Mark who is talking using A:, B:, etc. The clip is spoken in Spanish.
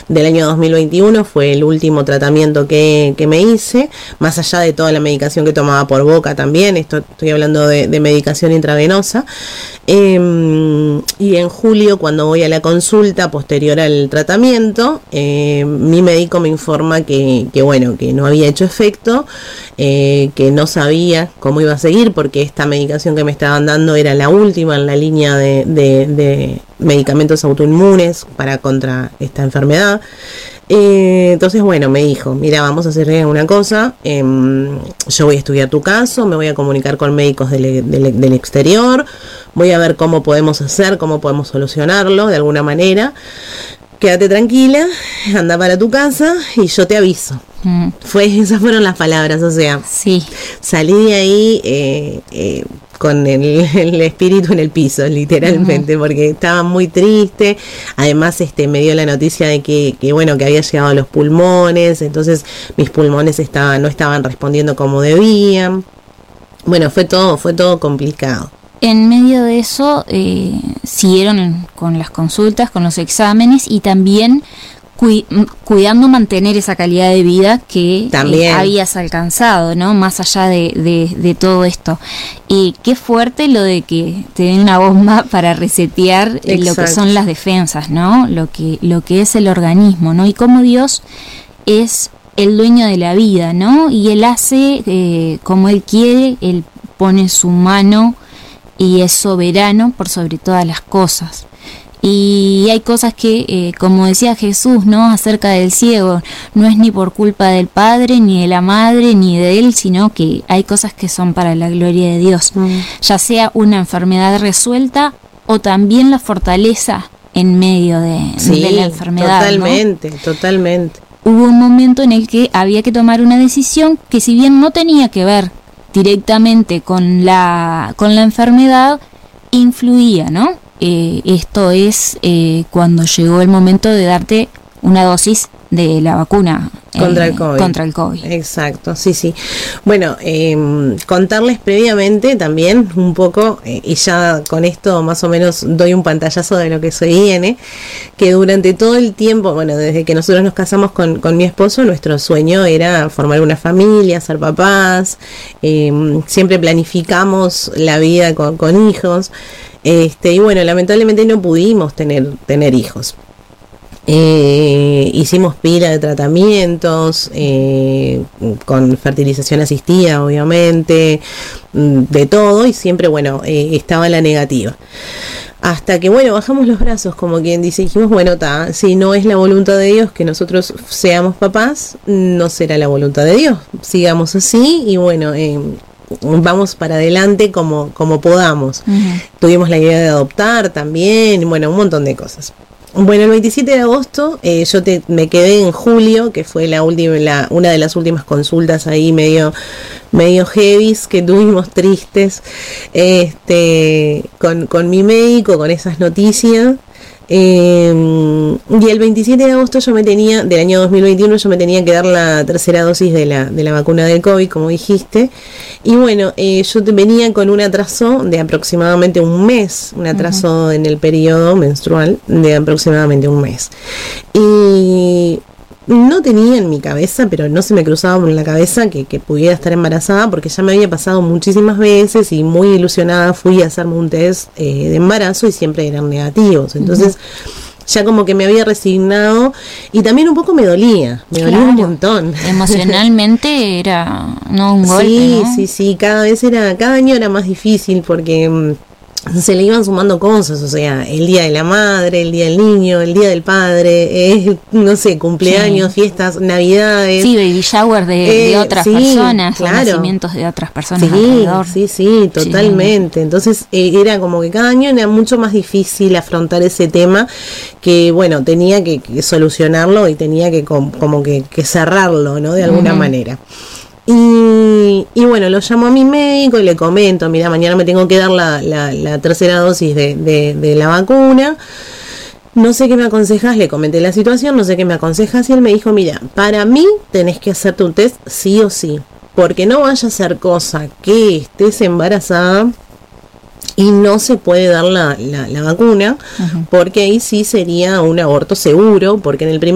A: del año 2021, fue el último tratamiento que me hice, más allá de toda la medicación que tomaba por boca también, estoy hablando de medicación intravenosa. Y en julio, cuando voy a la consulta posterior al tratamiento, mi médico me informa que no había hecho efecto, que no sabía cómo iba a seguir, porque esta medicación que me estaban dando era la última en la línea de medicamentos autoinmunes contra esta enfermedad. Entonces, bueno, me dijo, mira, vamos a hacer una cosa, yo voy a estudiar tu caso, me voy a comunicar con médicos del exterior, voy a ver cómo podemos hacer, cómo podemos solucionarlo de alguna manera. Quédate tranquila, anda para tu casa y yo te aviso. Esas fueron las palabras, o sea,
B: sí.
A: Salí de ahí con el espíritu en el piso, literalmente, porque estaba muy triste. Además, me dio la noticia de que había llegado a los pulmones, entonces mis pulmones no estaban respondiendo como debían. Bueno, fue todo complicado.
B: En medio de eso, siguieron con las consultas, con los exámenes y también cuidando mantener esa calidad de vida que habías alcanzado, ¿no? Más allá de todo esto. Y qué fuerte lo de que te den una bomba para resetear lo que son las defensas, ¿no? Lo que es el organismo, ¿no? Y cómo Dios es el dueño de la vida, ¿no? Y Él hace como Él quiere, Él pone su mano y es soberano por sobre todas las cosas. Y hay cosas que, como decía Jesús, ¿no? Acerca del ciego, no es ni por culpa del padre, ni de la madre, ni de él, sino que hay cosas que son para la gloria de Dios. Ya sea una enfermedad resuelta o también la fortaleza en medio de la enfermedad.
A: Totalmente, ¿no? Totalmente.
B: Hubo un momento en el que había que tomar una decisión que, si bien no tenía que ver directamente con la enfermedad, influía, ¿no? Esto es cuando llegó el momento de darte una dosis de la vacuna contra el COVID.
A: Exacto, sí. Bueno, contarles previamente también un poco, y ya con esto más o menos doy un pantallazo de lo que se viene, que durante todo el tiempo, desde que nosotros nos casamos con mi esposo, nuestro sueño era formar una familia, ser papás, siempre planificamos la vida con hijos, y bueno, lamentablemente no pudimos tener hijos. Hicimos pila de tratamientos, con fertilización asistida, obviamente, de todo, y siempre, estaba la negativa. Hasta que, bajamos los brazos, como quien dice, dijimos, si no es la voluntad de Dios que nosotros seamos papás, no será la voluntad de Dios. Sigamos así y vamos para adelante como podamos. Tuvimos la idea de adoptar también, un montón de cosas. Bueno, el 27 de agosto me quedé en julio, que fue una de las últimas consultas ahí medio heavies que tuvimos, tristes, con mi médico, con esas noticias. Y el 27 de agosto del año 2021 yo me tenía que dar la tercera dosis de la vacuna del COVID, como dijiste, y yo venía con un atraso de aproximadamente un mes, un atraso en el periodo menstrual de aproximadamente un mes, y no tenía en mi cabeza, pero no se me cruzaba por la cabeza que pudiera estar embarazada, porque ya me había pasado muchísimas veces y muy ilusionada fui a hacerme un test de embarazo y siempre eran negativos. Entonces ya como que me había resignado y también un poco me dolía un montón.
B: Emocionalmente era un golpe, ¿no?
A: Sí, cada año era más difícil porque se le iban sumando cosas, o sea, el día de la madre, el día del niño, el día del padre, cumpleaños, fiestas, navidades.
B: Sí, baby shower de otras personas, claro. Nacimientos de otras personas alrededor.
A: Sí, totalmente. Entonces era como que cada año era mucho más difícil afrontar ese tema que, tenía que solucionarlo y tenía que como que cerrarlo, ¿no? De alguna manera. Y lo llamo a mi médico y le comento, mira, mañana me tengo que dar la tercera dosis de la vacuna, no sé qué me aconsejas, le comenté la situación, no sé qué me aconsejas, y él me dijo, mira, para mí tenés que hacerte un test sí o sí, porque no vaya a ser cosa que estés embarazada y no se puede dar la vacuna, porque ahí sí sería un aborto seguro, porque en el primer